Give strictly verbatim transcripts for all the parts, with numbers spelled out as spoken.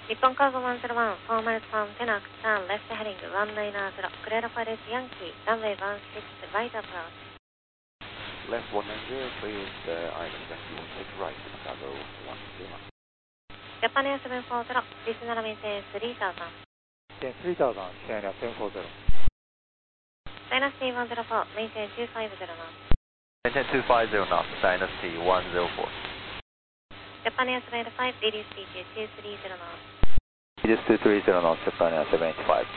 日本カーゴワンゼロワン、フォーマルファン、テナック、ターン、レフトヘディング、ワンナインゼロ、クレアラファレス、ヤンキー、ランウェイワンシックス、ライトアプローチ。 Left one nine zero, clear the island, Yankee one six right, Chicago one zero. ジャパネアセブンフォーゼロ、リスナーメンテンスリータウザン。 three thousand, China seven four zero. ダイナスティワンゼロフォー、メインテンツーファイブゼロナ。 Maintain two five zero knots, Dynasty one zero four. ジャパネアセブンファイブ、リリースピーチツースリーゼロナ。 It is two three zero knots, Japan Air seven eight five.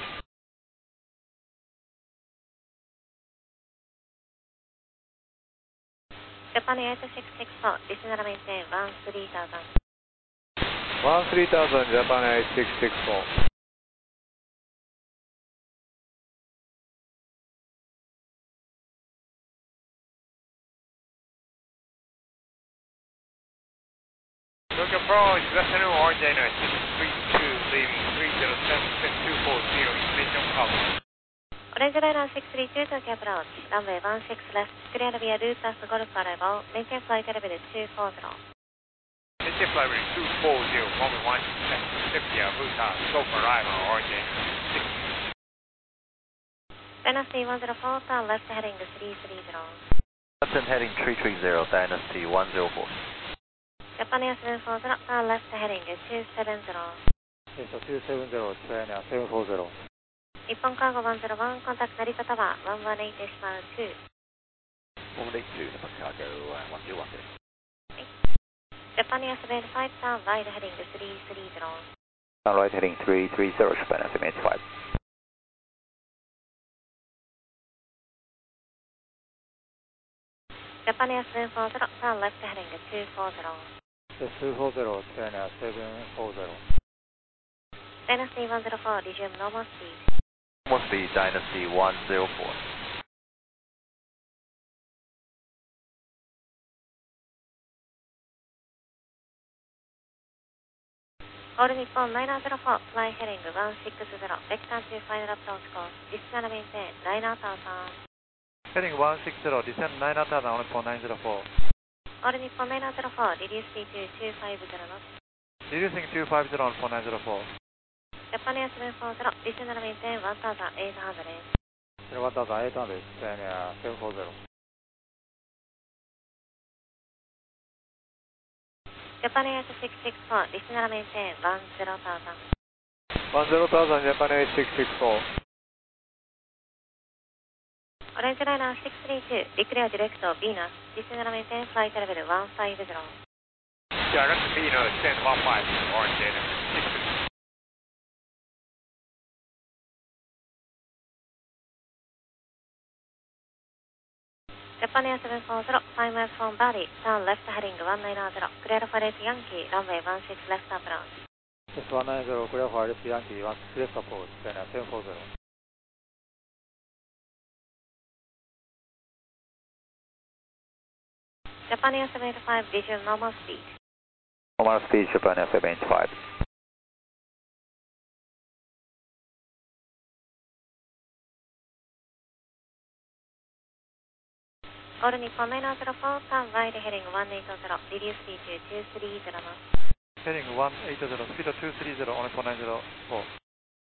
ジャパネアエイトシックスシックスフォー、リスナーメンテンワンスリータウザン。 one three thousand, Japan eight six six four. Tokyo approach, good afternoon, R J nine six three two, leaving three zero seven six two four zero, station cover. オレンジライナーシックススリーツー、東京アプローチ、ランウェイワンシックスレフト、クリアルビアルータスゴルフアライバル、メインテンフライトレベルツーフォーゼロ。 Maintain flight level two four zero, runway one left, Pacific, Ruta, Scope arrival, R J nine six. ダイナスティワンゼロフォー、ターンレフトヘディングスリースリーゼロ。 Left heading three three zero, Dynasty one zero four. ジャパネアセブンフォーゼロ、ターンレフトヘディングツーセブンゼロ。 two seven zero, China seven four zero. 日本カーゴワンゼロワン、コンタクト成田タワー、ワンワンエイトデシマルツー。 one eight two, Chicago one zero one zero. ジャパネアセブンファイブ、ターンライトヘディングスリースリーゼロ。 Now right heading three three zero, Japan Air seven eight five. ジャパネアセブンフォーゼロ、ターンレフトヘディングツーフォーゼロ。 two four zero, China seven four zero. ダイナスティワンゼロフォー、リジュームノーマルスピード。 Normal speed, Dynasty one zero four. オール日本ナイナーゼロフォー、フライヘディングワンシックスゼロ、ベクターツーファイナルアプローチコース、リスナーメンテン、ライナータウザン。 Heading one six zero, descend nine thousand, only for nine zero four. オール日本ナイナーゼロフォー、リリースピーチツーファイブゼロノット。 Reducing two five zero, only for nine zero four. ジャパネアセブンフォーゼロ、リスナーメンテンワンタウザンエイトハンドレー。 one thousand eight hundred, China seven four zero. ジャパネアエイトシックスシックスフォー、リスナーメンテンワンゼロタウザン。 one zero thousand, Japan eight six six four. オレンジライナーシックススリーツー、リクレアディレクト、ビーナス、リスナーメンテンフライトレベルワンファイブゼロ。 Direct Venus, stand one five, R J nine six. ジャパネアセブンフォーゼロ、ファイマイルフォンバディ、ターンレフトヘディングワンナインゼロ、クレアラファレスヤンキー、ランウェイワンシックスレフトアプローチ。 one nine zero, clear for Alice Yankee one six left approach, China seven four zero. ジャパネアセブンエイトファイブ、リジュームノーマルスピード。 Normal speed, Japan Air seven eight five. オール日本ナイナーゼロフォー、ターンワイドヘディングワンエイトゼロ、リリースピーチツースリーゼロノット。 Heading one eight zero, speed two three zero, only for nine zero four.